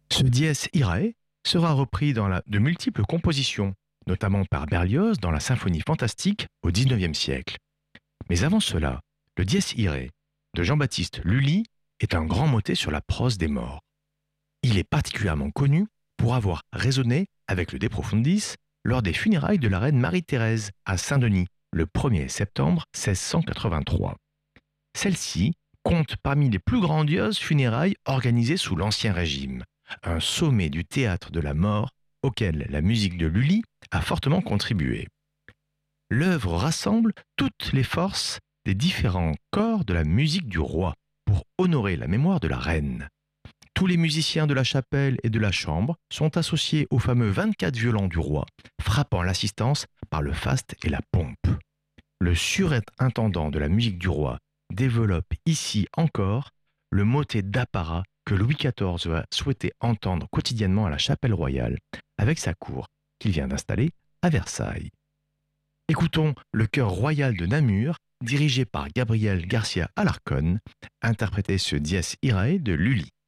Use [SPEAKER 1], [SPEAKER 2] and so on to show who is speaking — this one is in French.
[SPEAKER 1] Ce dies irae sera repris dans de multiples compositions, notamment par Berlioz dans la symphonie fantastique au XIXe siècle. Mais avant cela, le dies irae de Jean-Baptiste Lully est un grand motet sur la prose des morts. Il est particulièrement connu pour avoir résonné avec le De Profundis lors des funérailles de la reine Marie-Thérèse à Saint-Denis le 1er septembre 1683. Celle-ci compte parmi les plus grandioses funérailles organisées sous l'Ancien Régime, un sommet du théâtre de la mort auquel la musique de Lully a fortement contribué. L'œuvre rassemble toutes les forces des différents corps de la musique du roi pour honorer la mémoire de la reine. Tous les musiciens de la chapelle et de la chambre sont associés aux fameux 24 violons du roi, frappant l'assistance par le faste et la pompe. Le surintendant de la musique du roi développe ici encore le motet d'apparat que Louis XIV va souhaiter entendre quotidiennement à la chapelle royale avec sa cour qu'il vient d'installer à Versailles. Écoutons le chœur royal de Namur, dirigé par Gabriel Garcia Alarcón, interpréter ce dies irae de Lully.